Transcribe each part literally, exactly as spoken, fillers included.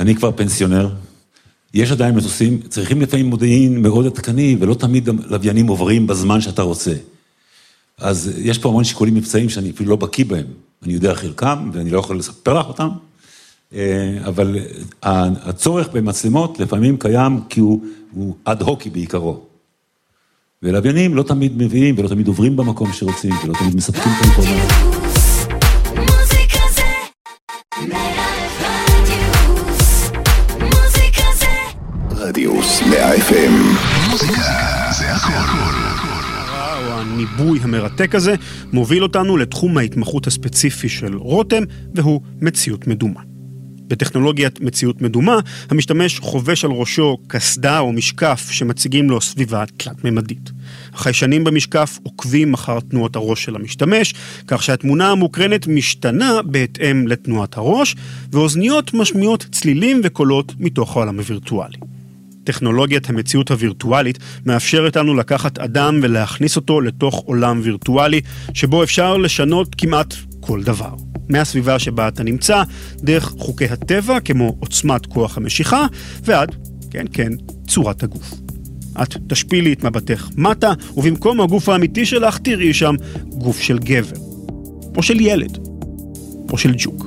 אני כבר פנסיונר, יש עדיין מטוסים, צריכים לפעמים מודיעין מאוד עדכני, ולא תמיד לוויינים עוברים בזמן שאתה רוצה. אז יש פה המון שיקולים מבצעים שאני אפילו לא בקיא בהם. אני יודע חלקם, ואני לא יכול לספר לך אותם, אבל הצורך במצלמות לפעמים קיים כי הוא, הוא עד הוקי בעיקרו. ולוויינים לא תמיד מביאים ולא תמיד עוברים במקום שרוצים, ולא תמיד מספקים את האינפורמציה. רדיוס מאה אף אם. מוזיקה זה הכל. הניבוי המרתק הזה מוביל אותנו לתחום ההתמחות הספציפי של רותם, והוא מציאות מדומה. בטכנולוגיית מציאות מדומה, המשתמש חובש על ראשו כסדה או משקף שמציגים לו סביבה תלת-ממדית. החיישנים במשקף עוקבים אחר תנועות הראש של המשתמש, כך שהתמונה המוקרנת משתנה בהתאם לתנועת הראש, ואוזניות משמיעות צלילים וקולות מתוך העולם הווירטואלי. טכנולוגיית המציאות הווירטואלית מאפשרת לנו לקחת אדם ולהכניס אותו לתוך עולם וירטואלי, שבו אפשר לשנות כמעט כל דבר. מהסביבה שבה אתה נמצא, דרך חוקי הטבע, כמו עוצמת כוח המשיכה, ועד, כן כן, צורת הגוף. את תשפילי את מבטך מטה, ובמקום הגוף האמיתי שלך תראי שם גוף של גבר, או של ילד, או של ג'וק.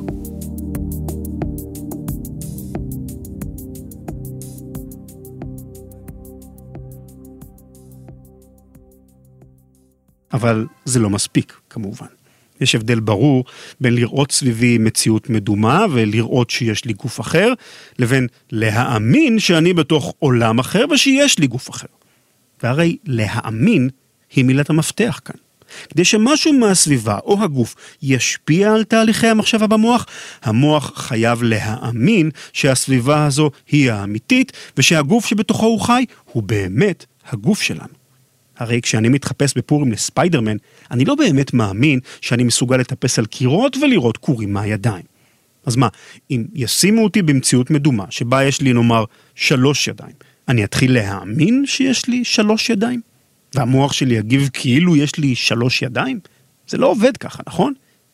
אבל זה לא מספיק, כמובן. יש הבדל ברור בין לראות סביבי מציאות מדומה ולראות שיש לי גוף אחר, לבין להאמין שאני בתוך עולם אחר ושיש לי גוף אחר. והרי להאמין היא מילת המפתח כאן. כדי שמשהו מהסביבה או הגוף ישפיע על תהליכי המחשבה במוח, המוח חייב להאמין שהסביבה הזו היא האמיתית, ושהגוף שבתוכו הוא חי הוא באמת הגוף שלנו. הרי כשאני מתחפש בפורים לספיידרמן, אני לא באמת מאמין שאני מסוגל לטפס על קירות ולראות קורים מהידיים. אז מה, אם ישימו אותי במציאות מדומה, שבה יש לי נאמר שלוש ידיים, אני אתחיל להאמין שיש לי שלוש ידיים? והמוח שלי יגיב כאילו יש לי שלוש ידיים? זה לא עובד ככה, נכון?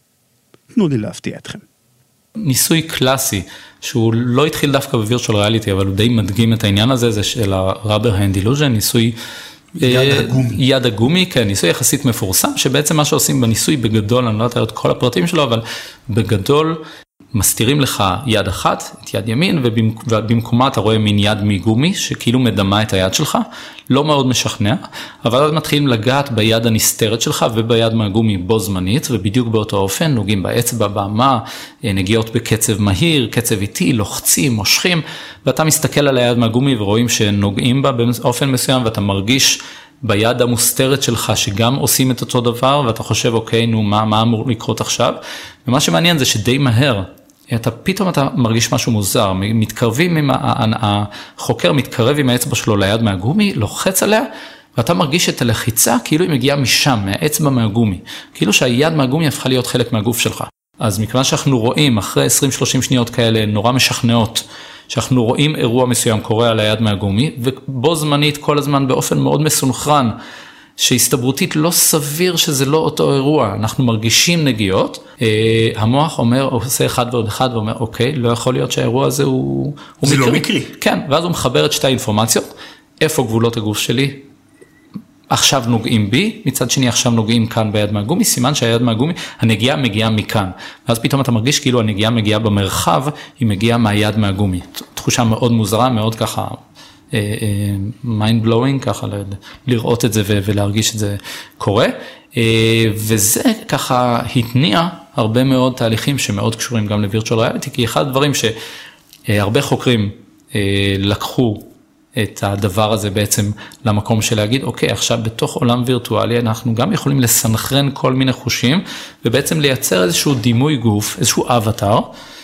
תנו לי להפתיע אתכם. ניסוי קלאסי, שהוא לא התחיל דווקא בווירטואל ריאליטי, אבל הוא די מדגים את העניין הזה, זה של ה-Rubber Hand Illusion, ניסוי יד הגומי. יד הגומי, כן, ניסוי יחסית מפורסם, שבעצם מה שעושים בניסוי בגדול, אני לא יודעת את כל הפרטים שלו, אבל בגדול מסתירים לך יד אחת, את יד ימין, ובמקומה אתה רואה מין יד מגומי, שכאילו מדמה את היד שלך, לא מאוד משכנע, אבל אז מתחילים לגעת ביד הנסתרת שלך, וביד מהגומי בו זמנית, ובדיוק באותו אופן, נוגעים באצבע, באמה, נגיעות בקצב מהיר, קצב איטי, לוחצים, מושכים, ואתה מסתכל על היד מהגומי, ורואים שנוגעים בה באופן מסוים, ואתה מרגיש ביד המוסתרת שלך, שגם עושים את אותו דבר, ואתה חושב, אוקיי, נו, מה, מה אמור לקרות עכשיו? ומה שמעניין זה שדי מהר, אתה פתאום אתה מרגיש משהו מוזר, מתקרבים עם, החוקר מתקרב עם האצבע שלו ליד מהגומי, לוחץ עליה, ואתה מרגיש את הלחיצה כאילו היא מגיעה משם, מהאצבע מהגומי, כאילו שהיד מהגומי הפכה להיות חלק מהגוף שלך. אז מכיוון שאנחנו רואים אחרי עשרים שלושים שניות כאלה נורא משכנעות, שאנחנו רואים אירוע מסוים קורה על היד מהגומי, ובו זמנית כל הזמן באופן מאוד מסונכרן, שהסתברותית לא סביר שזה לא אותו אירוע, אנחנו מרגישים נגיעות, המוח אומר, עושה אחד ועוד אחד, ואומר, אוקיי, לא יכול להיות שהאירוע הזה הוא, הוא זה מקרי. לא מקרי. כן, ואז הוא מחבר את שתי האינפורמציות, איפה גבולות הגוף שלי, עכשיו נוגעים בי, מצד שני עכשיו נוגעים כאן ביד מהגומי, סימן שהיד מהגומי, הנגיעה מגיעה מכאן, ואז פתאום אתה מרגיש כאילו הנגיעה מגיעה במרחב, היא מגיעה מהיד מהגומי, תחושה מאוד מוזרה, מאוד ככה, mind blowing, ככה לראות את זה ולהרגיש את זה קורה, וזה ככה התניע הרבה מאוד תהליכים שמאוד קשורים גם לווירטואל ריאליטי, כי אחד הדברים שהרבה חוקרים לקחו את הדבר הזה בעצם למקום של להגיד, אוקיי, עכשיו בתוך עולם וירטואלי אנחנו גם יכולים לסנכרן כל מיני חושים, ובעצם לייצר איזשהו דימוי גוף, איזשהו אבטר,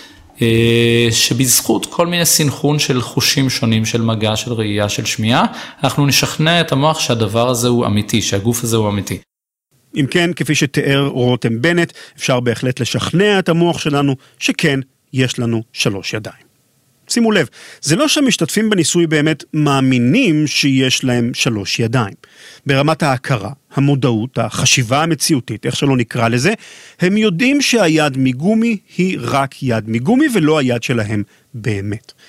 שבזכות כל מיני סינכרון של חושים שונים, של מגע, של ראייה, של שמיעה, אנחנו נשכנע את המוח שהדבר הזה הוא אמיתי, שהגוף הזה הוא אמיתי. אם כן, כפי שתיאר רותם בנט, אפשר בהחלט לשכנע את המוח שלנו שכן, יש לנו שלוש ידיים. שימו לב, זה לא שהמשתתפים בניסוי באמת מאמינים שיש להם שלוש ידיים. ברמת ההכרה, המודעות, החשיבה המציאותית, איך שלא נקרא לזה, הם יודעים שהיד מגומי היא רק יד מגומי ולא היד שלהם באמת.